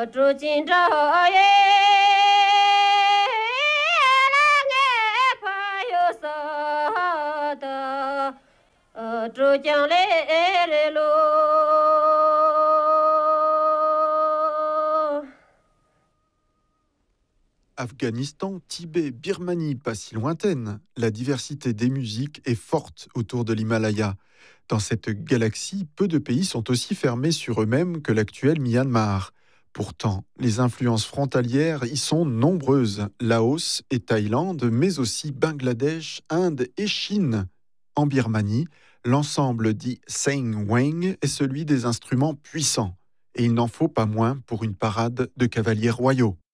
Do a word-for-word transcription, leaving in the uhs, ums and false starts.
住今朝耶，俺怕有啥的，呃，住将来的路。 Afghanistan, Tibet, Birmanie, pas si lointaine, la diversité des musiques est forte autour de l'Himalaya. Dans cette galaxie, peu de pays sont aussi fermés sur eux-mêmes que l'actuel Myanmar. Pourtant, les influences frontalières y sont nombreuses, Laos et Thaïlande, mais aussi Bangladesh, Inde et Chine. En Birmanie, l'ensemble dit Seng Weng est celui des instruments puissants. Et il n'en faut pas moins pour une parade de cavaliers royaux.